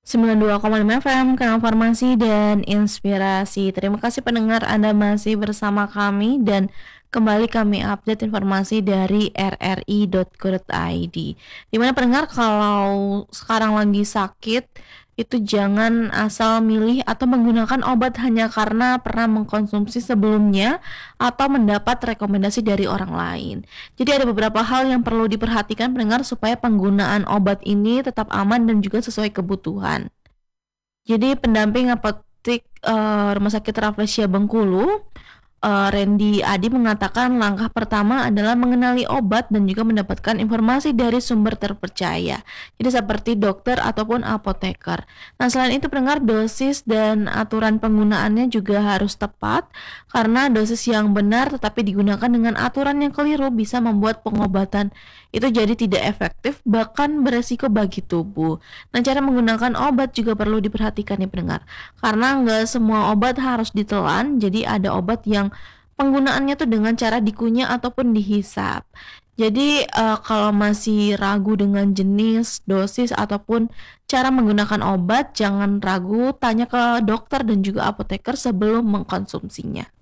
92,5 FM, Kanal Farmasi dan Inspirasi. Terima kasih pendengar Anda masih bersama kami dan kembali kami update informasi dari rri.co.id. Di mana pendengar kalau sekarang lagi sakit itu jangan asal milih atau menggunakan obat hanya karena pernah mengkonsumsi sebelumnya atau mendapat rekomendasi dari orang lain. Jadi ada beberapa hal yang perlu diperhatikan pendengar supaya penggunaan obat ini tetap aman dan juga sesuai kebutuhan. Jadi pendamping apotek, Rumah Sakit Rafflesia Bengkulu, Randy Adi mengatakan langkah pertama adalah mengenali obat dan juga mendapatkan informasi dari sumber terpercaya. Jadi seperti dokter ataupun apoteker. Nah, selain itu pendengar dosis dan aturan penggunaannya juga harus tepat karena dosis yang benar tetapi digunakan dengan aturan yang keliru bisa membuat pengobatan itu jadi tidak efektif bahkan beresiko bagi tubuh. Nah, cara menggunakan obat juga perlu diperhatikan nih pendengar. Karena nggak semua obat harus ditelan, jadi ada obat yang penggunaannya tuh dengan cara dikunyah ataupun dihisap. Jadi kalau masih ragu dengan jenis, dosis ataupun cara menggunakan obat, jangan ragu, tanya ke dokter dan juga apoteker sebelum mengkonsumsinya.